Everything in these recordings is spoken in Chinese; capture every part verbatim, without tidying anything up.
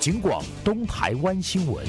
警广东台湾新闻。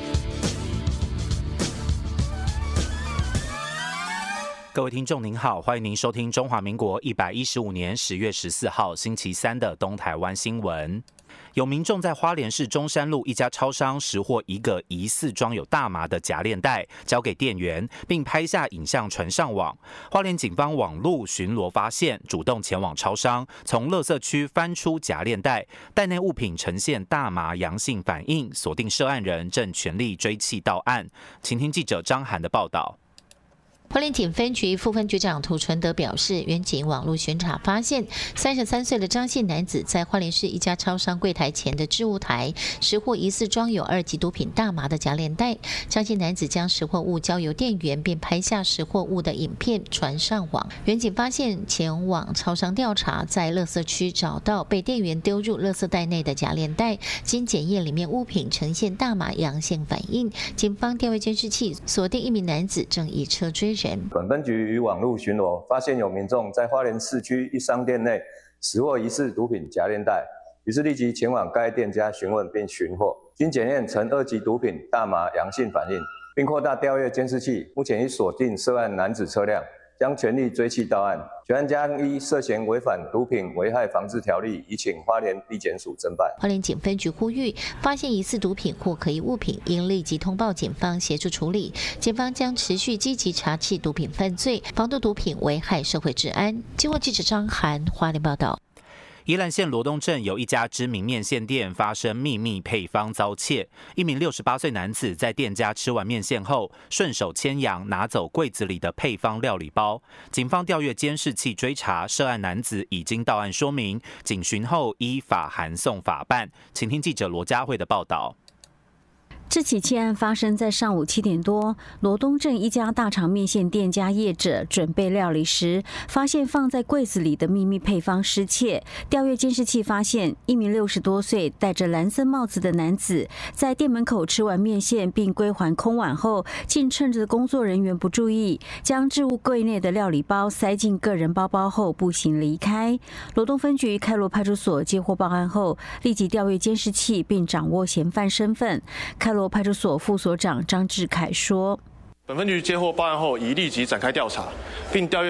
各位听众您好，欢迎您收听中华民国一百一十五年十月十四号星期三的东台湾新闻。有民众在花莲市中山路一家超商拾获一个疑似装有大麻的夹链袋，交给店员，并拍下影像传上网。花莲警方网路巡逻发现，主动前往超商，从垃圾区翻出夹链袋，袋内物品呈现大麻阳性反应，锁定涉案人，正全力追缉到案。请听记者张涵的报道。 花莲警分局副分局长涂纯德表示，远警网络巡查发现，三十三岁的张姓男子在花莲市一家超商柜台前的置物台拾获疑似装有二级毒品大麻的夹链袋。张姓男子将拾获物交由店员，并拍下拾获物的影片传上网。远警发现，前往超商调查，在垃圾区找到被店员丢入垃圾袋内的夹链袋，经检验里面物品呈现大麻阳性反应。警方调阅监视器，锁定一名男子，正以车追人。 本分局于网路巡逻，发现有民众在花莲市区一商店内拾获疑似毒品夹链袋，于是立即前往该店家询问并寻获，经检验呈二级毒品大麻阳性反应，并扩大调阅监视器，目前已锁定涉案男子车辆，将全力追缉到案。全案将依涉嫌违反毒品危害防治条例，移请花莲地检署侦办。 花莲警分局呼吁，发现疑似毒品或可疑物品，应立即通报警方协助处理。警方将持续积极查缉毒品犯罪，防毒毒品危害社会治安。经过记者张涵花莲报道。 宜兰县罗东镇有一家知名面线店发生秘密配方遭窃，一名六十八岁男子在店家吃完面线后，顺手牵羊拿走柜子里的配方料理包。警方调阅监视器追查，涉案男子已经到案说明，警询后依法函送法办。请听记者罗佳慧的报道。 这起窃案发生在上午七点多，罗东镇一家大肠面线店家业者准备料理时，发现放在柜子里的秘密配方失窃。调阅监视器发现，一名六十多岁、戴着蓝色帽子的男子，在店门口吃完面线并归还空碗后，竟趁着工作人员不注意，将置物柜内的料理包塞进个人包包后步行离开。罗东分局开罗派出所接获报案后，立即调阅监视器并掌握嫌犯身份。开罗派出所副所长张志凯说：“ 本分局接获报案后，已立即展开调查，并调阅